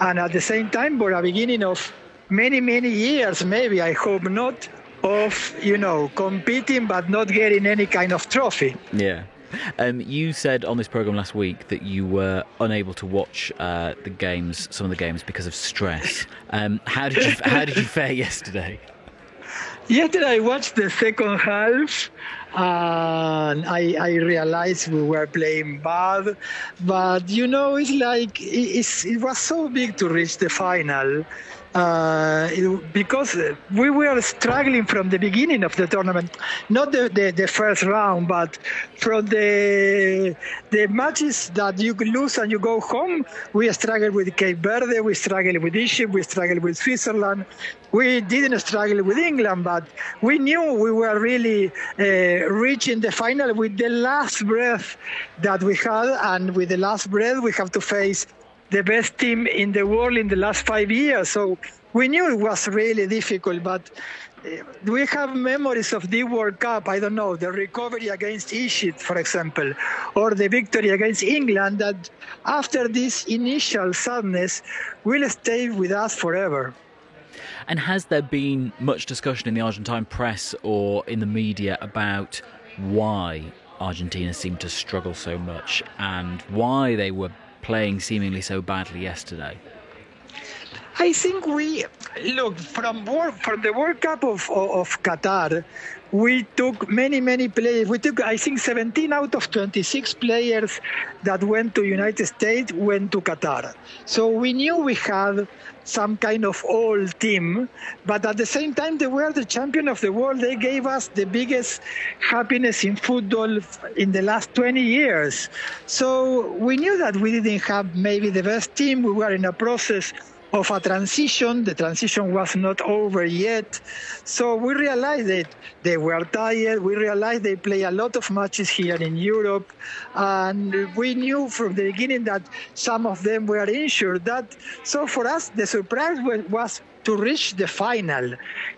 and at the same time, for a beginning of many, many years, maybe, I hope not, of, competing but not getting any kind of trophy. Yeah. You said on this programme last week that you were unable to watch some of the games because of stress. How did you fare yesterday? Yesterday I watched the second half and I realized we were playing bad. But, it's like it was so big to reach the final. Because we were struggling from the beginning of the tournament, not the first round, but from the matches that you lose and you go home. We struggled with Cape Verde, we struggled with Egypt, we struggled with Switzerland. We didn't struggle with England, but we knew we were really reaching the final with the last breath that we had, and with the last breath we have to face the best team in the world in the last 5 years. So we knew it was really difficult, but we have memories of the World Cup, I don't know, the recovery against Egypt, for example, or the victory against England, that after this initial sadness will stay with us forever. And has there been much discussion in the Argentine press or in the media about why Argentina seemed to struggle so much and why they were playing seemingly so badly yesterday? I think from the World Cup of Qatar, we took many players. We took, I think, 17 out of 26 players that went to United States went to Qatar. So we knew we had some kind of old team, but at the same time, they were the champion of the world. They gave us the biggest happiness in football in the last 20 years. So we knew that we didn't have maybe the best team. We were in a process of a transition. The transition was not over yet. So we realized that they were tired. We realized they play a lot of matches here in Europe. And we knew from the beginning that some of them were injured. So for us, the surprise was to reach the final.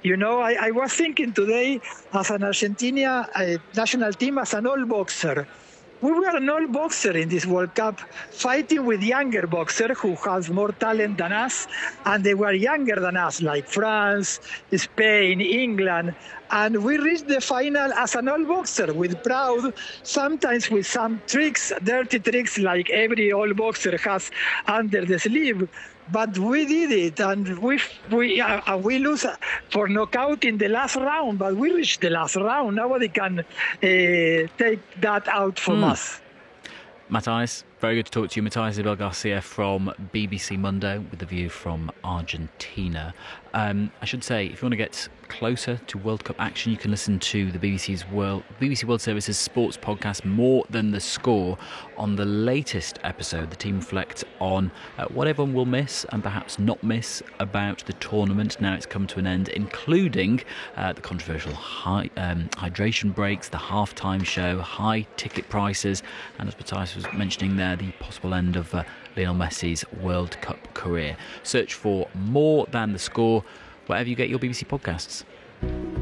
I was thinking today as an Argentina national team, as an old boxer. We were an old boxer in this World Cup, fighting with younger boxers who has more talent than us, and they were younger than us, like France, Spain, England. And we reached the final as an old boxer, with proud, sometimes with some tricks, dirty tricks, like every old boxer has under the sleeve. But we did it, and we lose for knockout in the last round, but we reached the last round. Nobody can take that out from us. Matthijs, very good to talk to you. Matthijs Isabel Garcia from BBC Mundo with the view from Argentina. I should say, if you want to get closer to World Cup action, you can listen to the BBC World Service's sports podcast, More Than the Score. On the latest episode, the team reflects on what everyone will miss and perhaps not miss about the tournament now it's come to an end, including the controversial hydration breaks, the halftime show, high ticket prices, and as Matthijs was mentioning there, the possible end of Lionel Messi's World Cup career. Search for More Than the Score wherever you get your BBC podcasts.